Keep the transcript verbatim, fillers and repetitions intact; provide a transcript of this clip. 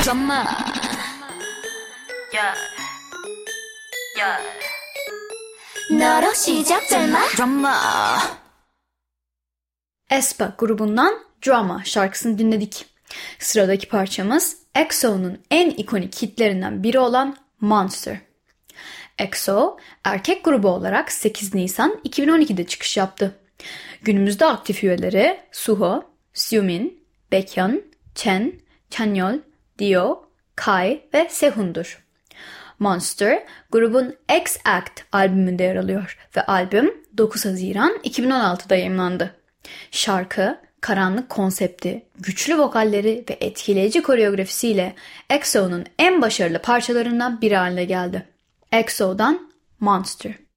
Drama. Yeah. Yeah. 너로 시작될마? Drama. aespa grubundan Drama şarkısını dinledik. Sıradaki parçamız E X O'nun en ikonik hitlerinden biri olan Monster. E X O, erkek grubu olarak sekiz Nisan iki bin on ikide çıkış yaptı. Günümüzde aktif üyeleri Suho, Xiumin, Baekhyun, Chen, Chanyeol, Dio, Kai ve Sehun'dur. Monster, grubun X-Act albümünde yer alıyor ve albüm dokuz Haziran iki bin on altıda yayımlandı. Şarkı, karanlık konsepti, güçlü vokalleri ve etkileyici koreografisiyle E X O'nun en başarılı parçalarından biri haline geldi. E X O'dan Monster.